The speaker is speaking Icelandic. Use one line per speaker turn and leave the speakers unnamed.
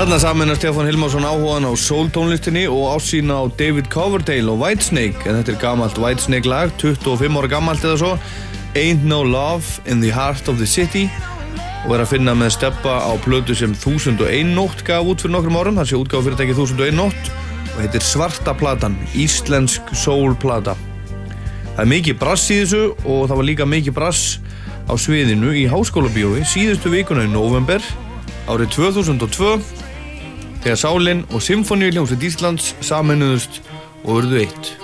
Þarna saman Stefán Hilmarsson áhugan á soul-tónlistinni og ásýn á David Coverdale og Whitesnake, en þetta gamalt Whitesnake lag, 25 ára gamalt eða svo, Ain't No Love in the Heart of the City, og að finna með Stebba á plötu sem 1001 nótt gaf út fyrir nokkrum árum, þessi útgáfa fyrirtæki 1001 nótt, og heitir Svarta platan, íslensk soul-plata. Það mikið brass í þessu og það var líka mikið brass á sviðinu í Háskólabíói síðustu vikuna í nóvember árið 2002 þegar Sálin og Sinfóníuhljómsveit Íslands sameinuðust og urðu eitt.